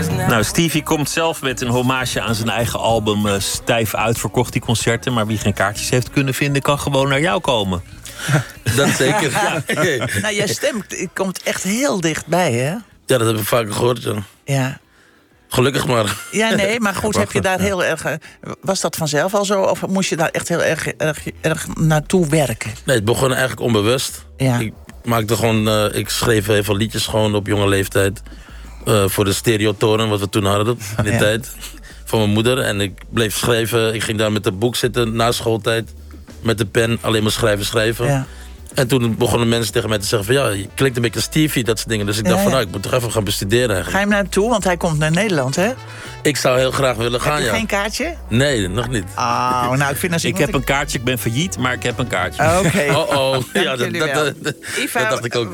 Nou, Stevie komt zelf met een hommage aan zijn eigen album. Stijf uitverkocht, die concerten. Maar wie geen kaartjes heeft kunnen vinden, kan gewoon naar jou komen. Dat zeker. Ja. Nou, jouw stem komt echt heel dichtbij, hè? Ja, dat heb ik vaker gehoord, ja. Ja. Gelukkig maar. Ja, nee, maar goed, heb je daar heel erg... Was dat vanzelf al zo? Of moest je daar echt heel erg naartoe werken? Nee, het begon eigenlijk onbewust. Ja. Ik schreef heel veel liedjes gewoon op jonge leeftijd. Voor de Stereotoren, wat we toen hadden in die tijd. Van mijn moeder. En ik bleef schrijven. Ik ging daar met het boek zitten na schooltijd. Met de pen, alleen maar schrijven. Ja. En toen begonnen mensen tegen mij te zeggen van... ja, je klinkt een beetje Stevie, dat soort dingen. Dus ik dacht van, nou, ik moet toch even gaan bestuderen eigenlijk. Ga je hem naartoe? Want hij komt naar Nederland, hè? Ik zou heel graag willen gaan, Heb je ja. geen kaartje? Nee, nog niet. Oh, nou, ik vind als Ik heb een kaartje, ik ben failliet, maar ik heb een kaartje. Oké. Oh, ja, Dank jullie wel. dat dacht ik ook.